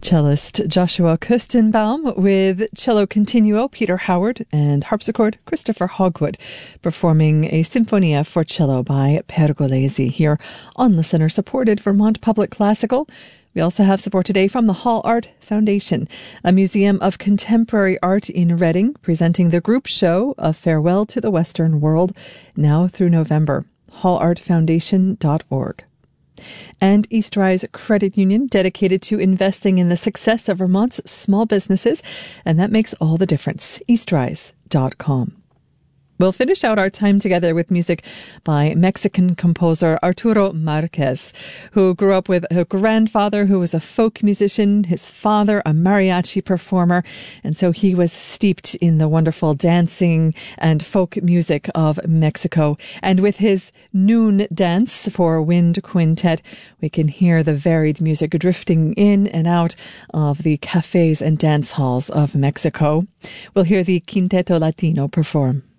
Cellist Joshua Kirstenbaum with cello continuo Peter Howard and harpsichord Christopher Hogwood performing a Sinfonia for cello by Pergolesi here on listener-supported Vermont Public Classical. We also have support today from the Hall Art Foundation, a museum of contemporary art in Reading, presenting the group show A Farewell to the Western World, now through November. hallartfoundation.org. And Eastrise Credit Union, dedicated to investing in the success of Vermont's small businesses, and that makes all the difference. Eastrise.com. We'll finish out our time together with music by Mexican composer Arturo Marquez, who grew up with a grandfather who was a folk musician, his father a mariachi performer, and so he was steeped in the wonderful dancing and folk music of Mexico. And with his Noon Dance for Wind Quintet, we can hear the varied music drifting in and out of the cafes and dance halls of Mexico. We'll hear the Quinteto Latino perform.